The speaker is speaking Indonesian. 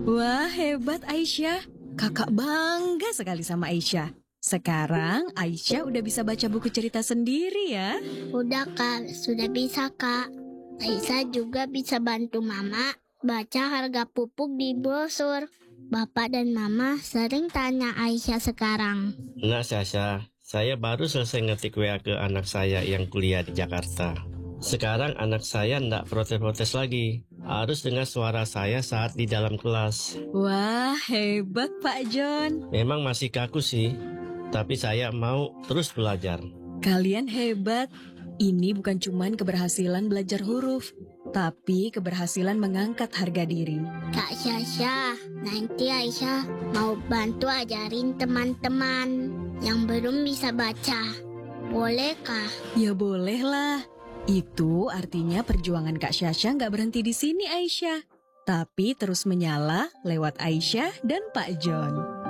Wah, hebat Aisyah. Kakak bangga sekali sama Aisyah. Sekarang Aisyah udah bisa baca buku cerita sendiri ya. Udah Kak, sudah bisa Kak. Aisyah juga bisa bantu Mama baca harga pupuk di brosur. Bapak dan Mama sering tanya Aisyah sekarang. Nah, Sasha, saya baru selesai ngetik WA ke anak saya yang kuliah di Jakarta. Sekarang anak saya ndak protes-protes lagi. Harus dengar suara saya saat di dalam kelas. Wah, hebat Pak John. Memang masih kaku sih, tapi saya mau terus belajar. Kalian hebat. Ini bukan cuman keberhasilan belajar huruf, tapi keberhasilan mengangkat harga diri. Kak Syasha, nanti Aisyah mau bantu ajarin teman-teman yang belum bisa baca. Bolehkah? Ya bolehlah. Itu artinya perjuangan Kak Syasha nggak berhenti di sini Aisyah, tapi terus menyala lewat Aisyah dan Pak John.